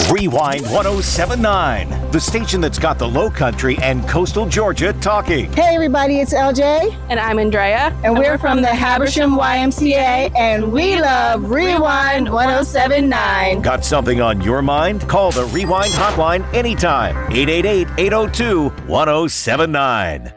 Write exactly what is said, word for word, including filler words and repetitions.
Rewind ten seventy-nine, the station that's got the Low Country and Coastal Georgia talking. Hey everybody, it's L J. And I'm Andrea. And, and we're, we're from the Habersham Y M C A, and we love Rewind ten seventy-nine. Got something on your mind? Call the Rewind hotline anytime. eight eight eight, eight oh two, ten seventy-nine.